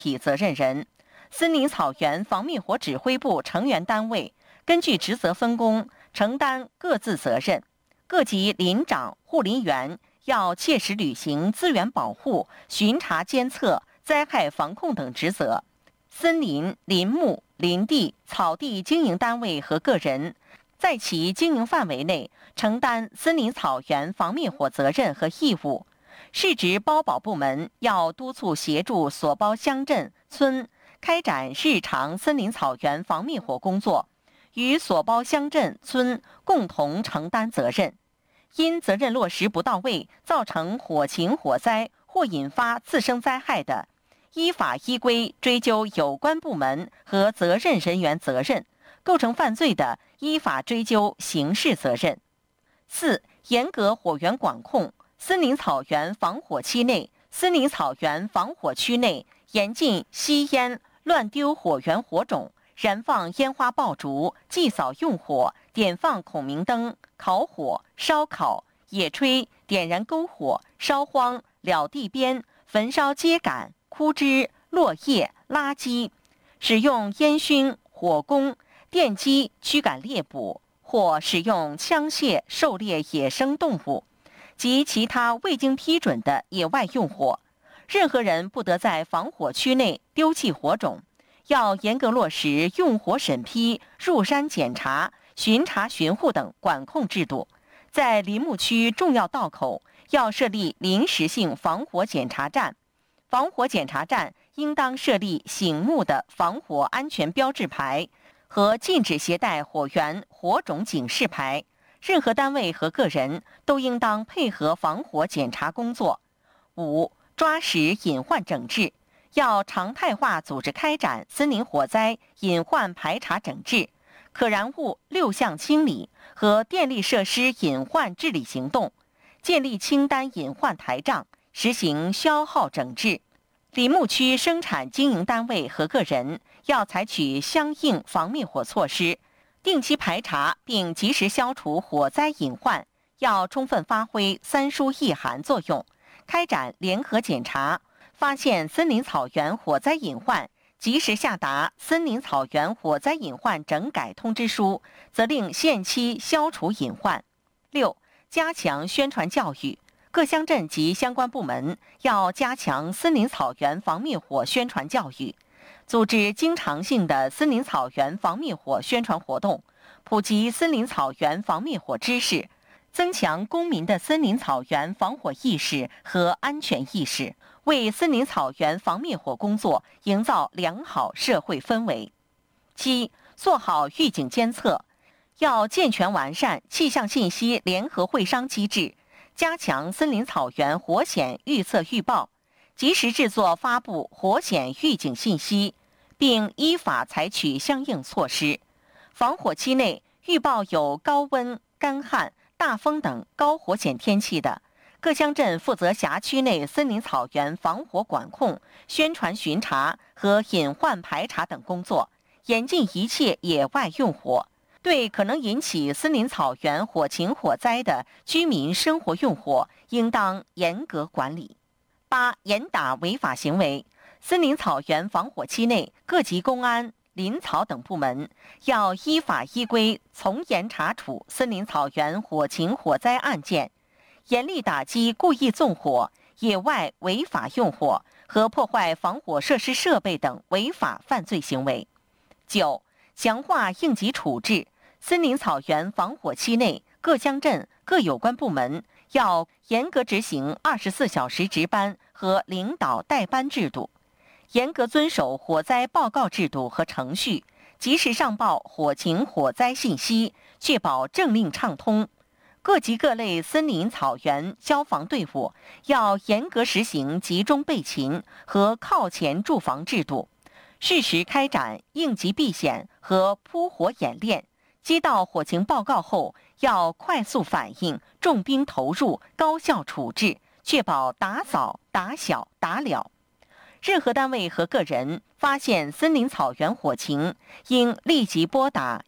体责任人。森林草原防灭火指挥部成员单位根据职责分工，承担各自责任。各级林长、护林员要切实履行资源保护、巡查监测、灾害防控等职责。森林、林木、林地、草地经营单位和个人，在其经营范围内承担森林草原防灭火责任和义务。市直包保部门要督促协助所包乡镇、村开展日常森林草原防灭火工作，与所包乡镇、村共同承担责任。因责任落实不到位，造成火情火灾或引发自身灾害的，依法依规追究有关部门和责任人员责任，构成犯罪的，依法追究刑事责任。4. 严格火源管控。森林草原防火期内，森林草原防火区内严禁吸烟、乱丢火源火种、燃放烟花爆竹、祭扫用火、点放孔明灯、烤火、烧烤、野炊、点燃篝火、烧荒、燎地边、焚烧秸秆、枯枝、落叶、垃圾，使用烟熏、火攻、电击驱赶猎捕，或使用枪械狩猎野生动物及其他未经批准的野外用火。任何人不得在防火区内丢弃火种，要严格落实用火审批、入山检查、巡查巡护等管控制度。在林木区重要道口要设立临时性防火检查站，防火检查站应当设立醒目的防火安全标志牌和禁止携带火源、火种警示牌。任何单位和个人都应当配合防火检查工作。5. 抓实隐患整治，要常态化组织开展森林火灾隐患排查整治、可燃物6项清理和电力设施隐患治理行动，建立清单隐患台账，实行消耗整治。林木区生产经营单位和个人要采取相应防灭火措施，定期排查并及时消除火灾隐患，要充分发挥三疏一涵作用，开展联合检查，发现森林草原火灾隐患，及时下达森林草原火灾隐患整改通知书，责令限期消除隐患。6. 加强宣传教育，各乡镇及相关部门要加强森林草原防灭火宣传教育，组织经常性的森林草原防灭火宣传活动，普及森林草原防灭火知识，增强公民的森林草原防火意识和安全意识，为森林草原防灭火工作营造良好社会氛围。7. 做好预警监测，要健全完善气象信息联合会商机制，加强森林草原火险预测预报，及时制作发布火险预警信息，并依法采取相应措施。防火期内预报有高温、干旱、大风等高火险天气的，各乡镇负责辖区内森林草原防火管控、宣传巡查和隐患排查等工作，严禁一切野外用火。对可能引起森林草原火情火灾的居民生活用火，应当严格管理。8. 严打违法行为。森林草原防火期内，各级公安、林草等部门要依法依规从严查处森林草原火情火灾案件，严厉打击故意纵火、野外违法用火和破坏防火设施设备等违法犯罪行为。9. 强化应急处置。森林草原防火期内，各乡镇各有关部门要严格执行24小时值班和领导带班制度，严格遵守火灾报告制度和程序，及时上报火情火灾信息，确保政令畅通。各级各类森林草原消防队伍要严格实行集中备勤和靠前驻防制度，适时开展应急避险和扑火演练。接到火情报告后，要快速反应，重兵投入，高效处置，确保打早、打小、打了。任何单位和个人发现森林草原火情，应立即拨打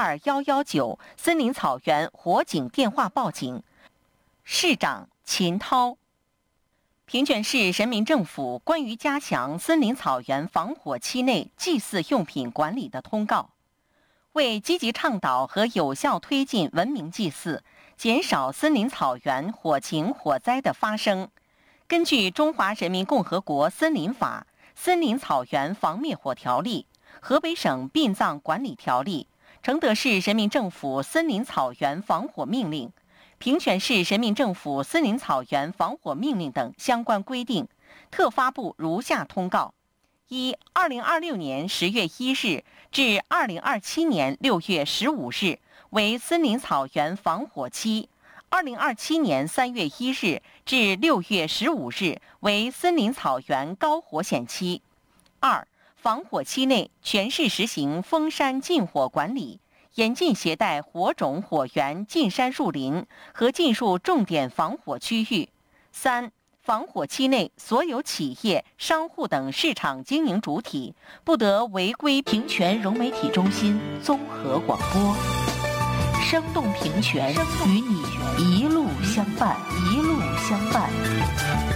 12119森林草原火警电话报警。市长秦涛。 平泉市人民政府关于加强森林草原防火期内祭祀用品管理的通告，为积极倡导和有效推进文明祭祀，减少森林草原火情火灾的发生，根据《中华人民共和国森林法》、《森林草原防灭火条例》、《河北省殡葬管理条例》、承德市人民政府森林草原防火命令、平泉市人民政府森林草原防火命令等相关规定，特发布如下通告：一、2026年10月1日至2027年6月15日为森林草原防火期，2027年3月1日至6月15日为森林草原高火险期。二、防火期内全市实行封山禁火管理，严禁携带火种火源进山入林和进入重点防火区域。三、防火期内，所有企业、商户等市场经营主体不得违规。平泉融媒体中心综合广播，生动平泉，与你一路相伴，一路相伴。